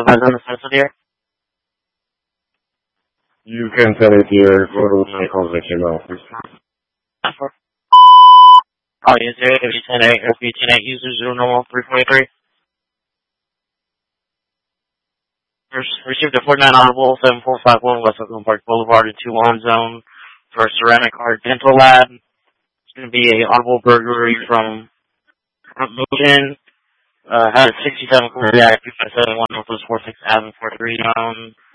has on the census here? You can send it to your photo vehicles that you know. Oh, yes, sir. If you 10-8 user 0 Received a 49 audible 7451 West Oakland Park Boulevard in 2-1 zone for a ceramic art dental lab. It's going to be a audible burglary from Motion. Had a 67 Corvette 257 Northwest 46 Avenue 43 zone.